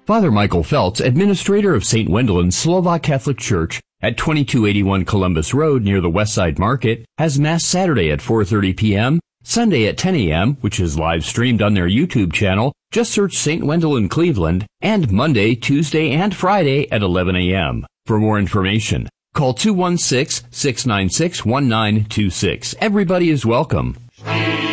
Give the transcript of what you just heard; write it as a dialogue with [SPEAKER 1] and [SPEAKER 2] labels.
[SPEAKER 1] Father Michael Feltz, administrator of St. Wendelin Slovak Catholic Church at 2281 Columbus Road near the Westside Market, has Mass Saturday at 4:30 p.m., Sunday at 10 a.m., which is live streamed on their YouTube channel. Just search St. Wendelin Cleveland, and Monday, Tuesday, and Friday at 11 a.m. For more information, call 216-696-1926. Everybody is welcome.